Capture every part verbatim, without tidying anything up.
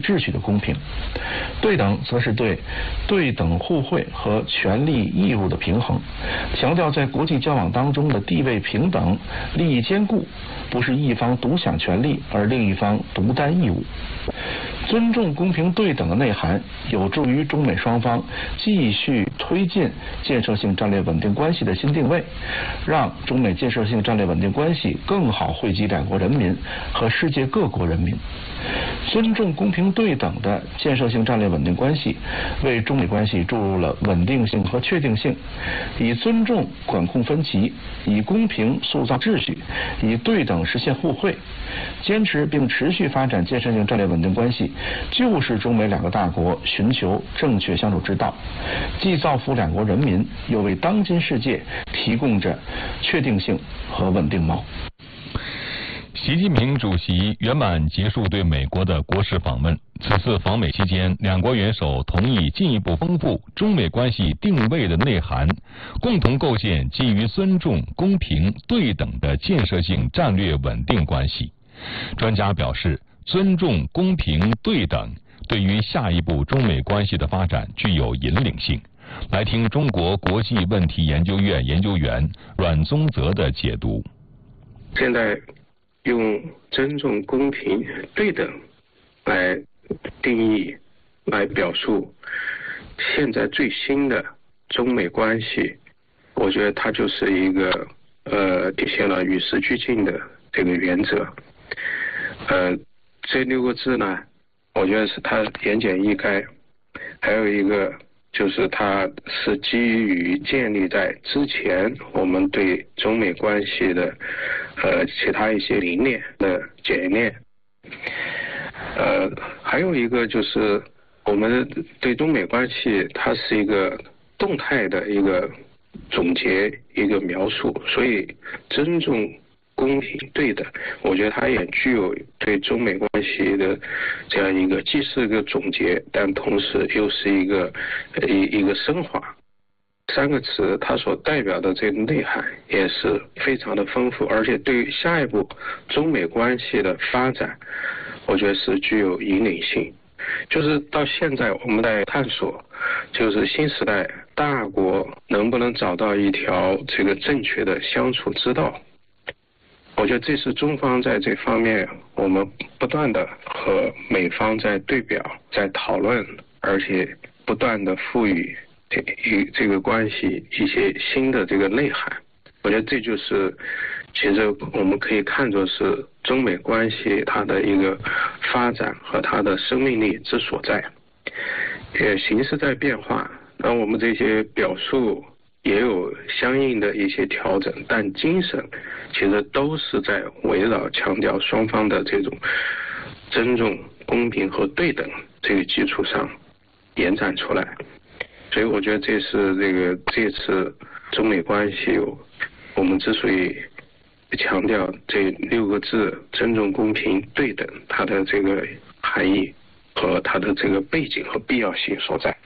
秩序的公平。对等则是对对等互惠和权利义务的平衡，强调在国际交往当中的地位平等、利益兼顾，不是一方独享权利而另一方独担义务。尊重公平对等的内涵，有助于中美双方继续推进建设性战略稳定关系的新定位，让中美建设性战略稳定关系更好惠及两国人民和世界各国人民。尊重公平对等的建设性战略稳定关系，为中美关系注入了稳定性和确定性。以尊重管控分歧，以公平塑造秩序，以对等实现互惠，坚持并持续发展建设性战略稳定关系，就是中美两个大国寻求正确相处之道，既造福两国人民，又为当今世界提供着确定性和稳定锚。 习近平主席圆满结束对美国的国事访问。此次访美期间，两国元首同意进一步丰富中美关系定位的内涵，共同构建基于尊重、公平、对等的建设性战略稳定关系。专家表示，尊重、公平、对等对于下一步中美关系的发展具有引领性。来听中国国际问题研究院研究员阮宗泽的解读。 现在用尊重、公平、对等来定义、来表述现在最新的中美关系，我觉得它就是一个呃体现了与时俱进的这个原则。呃，这六个字呢，我觉得是它言简意赅，还有一个就是它是基于建立在之前我们对中美关系的呃其他一些理念的检验。呃，还有一个就是我们对中美关系它是一个动态的一个总结、一个描述，所以尊重、公平、对等，我觉得它也具有对中美关系的这样一个，既是一个总结，但同时又是一个一一个升华。三个词它所代表的这个内涵也是非常的丰富，而且对于下一步中美关系的发展，我觉得是具有引领性。就是到现在我们在探索，就是新时代大国能不能找到一条这个正确的相处之道。我觉得这是中方在这方面我们不断的和美方在对表、在讨论，而且不断的赋予这一这个关系一些新的这个内涵。我觉得这就是其实我们可以看作是中美关系它的一个发展和它的生命力之所在。也形势在变化，那我们这些表述也有相应的一些调整，但精神其实都是在围绕强调双方的这种尊重、公平和对等这个基础上延展出来。所以我觉得这是这个这次中美关系我们之所以强调这六个字尊重、公平、对等，它的这个含义和它的这个背景和必要性所在。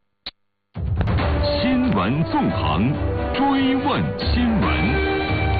新闻纵横，追问新闻。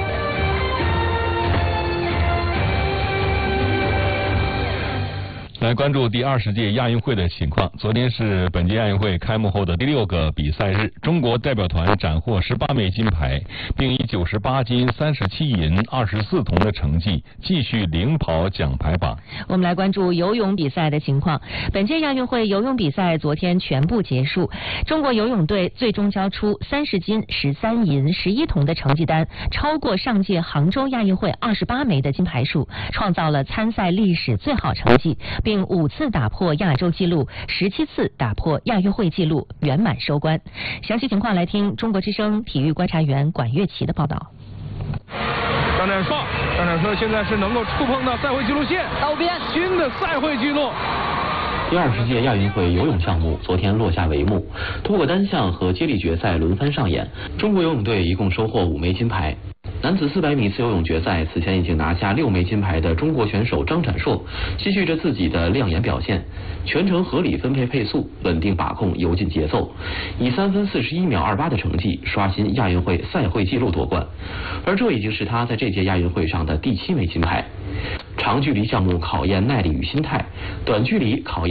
来关注第二十届亚运会的情况。昨天是本届亚运会开幕后的第六个比赛日，中国代表团斩获十八枚金牌，并以九十八金、三十七银、二十四铜的成绩继续领跑奖牌榜。 我们来关注游泳比赛的情况。本届亚运会游泳比赛昨天全部结束，中国游泳队最终交出三十金、十三银、十一铜的成绩单，超过上届杭州亚运会二十八枚的金牌数，创造了参赛历史最好成绩，并五次打破亚洲纪录，十七次打破亚运会纪录，圆满收官。详细情况来听中国之声体育观察员管乐琪的报道。 张展硕，张展硕现在是能够触碰到赛会纪录线，到边新的赛会纪录。 第二十届亚运会游泳项目昨天落下帷幕，通过单项和接力决赛轮番上演，中国游泳队一共收获五枚金牌。男子四百米自由泳决赛，此前已经拿下六枚金牌的中国选手张展硕，继续着自己的亮眼表现，全程合理分配配速，稳定把控游进节奏，以三分四十一秒二八的成绩刷新亚运会赛会纪录夺冠，而这已经是他在这届亚运会上的第七枚金牌。长距离项目考验耐力与心态，短距离考验